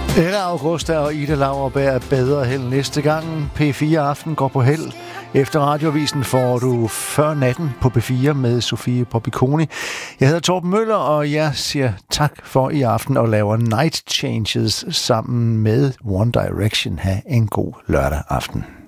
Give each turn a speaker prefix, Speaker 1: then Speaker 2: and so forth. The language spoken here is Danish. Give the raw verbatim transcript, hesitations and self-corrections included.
Speaker 1: Ella Augusta og Ida Lauerberg er bedre held næste gang. P fire Aften går på held. Efter Radioavisen får du Før natten på P fire med Sofie Popiconi. Jeg hedder Torben Møller, og jeg siger tak for i aften og laver Night Changes sammen med One Direction. Ha' en god lørdag aften.